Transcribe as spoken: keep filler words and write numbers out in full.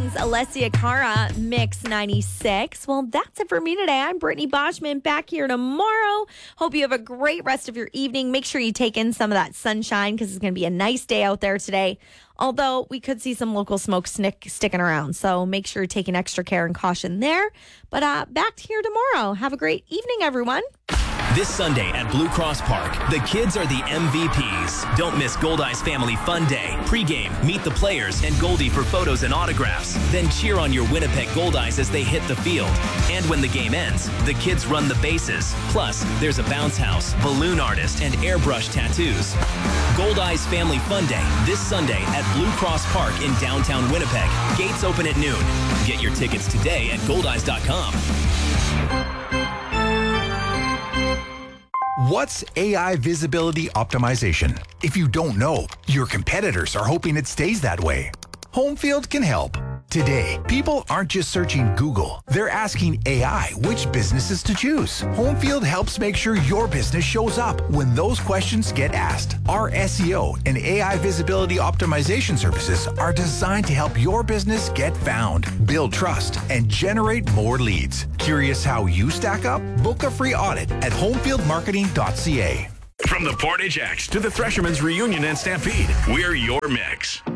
Mornings, Alessia Cara, Mix ninety-six. Well, that's it for me today. I'm Brittany Boschman, back here tomorrow. Hope you have a great rest of your evening. Make sure you take in some of that sunshine because it's going to be a nice day out there today. Although we could see some local smoke snick sticking around. So make sure you're taking extra care and caution there. But uh, back here tomorrow. Have a great evening, everyone. This Sunday at Blue Cross Park, the kids are the M V Ps. Don't miss Goldeyes Family Fun Day. Pre-game, meet the players and Goldie for photos and autographs. Then cheer on your Winnipeg Goldeyes as they hit the field. And when the game ends, the kids run the bases. Plus, there's a bounce house, balloon artist, and airbrush tattoos. Goldeyes Family Fun Day this Sunday at Blue Cross Park in downtown Winnipeg. Gates open at noon. Get your tickets today at goldeyes dot com. What's A I visibility optimization? If you don't know, your competitors are hoping it stays that way. Homefield can help. Today, people aren't just searching Google. They're asking A I which businesses to choose. Homefield helps make sure your business shows up when those questions get asked. Our S E O and A I visibility optimization services are designed to help your business get found, build trust, and generate more leads. Curious how you stack up? Book a free audit at homefield marketing dot c a. From the Portage X to the Threshermen's Reunion and Stampede, we're your mix.